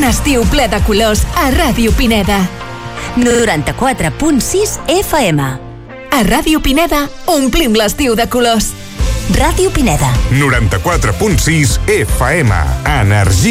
estiu ple de colors a Ràdio Pineda. 94.6 FM. A Ràdio Pineda omplim l'estiu de colors. Ràdio Pineda. 94.6 FM. Energia.